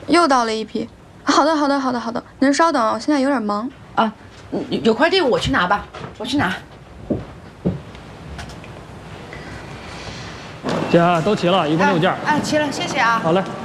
又到了一批。好的，好的，好的，好的，您稍等，我现在有点忙。 啊，有快递我去拿吧，我去拿。 姐，都齐了，一共6件。 哎，齐了，谢谢啊。 好嘞。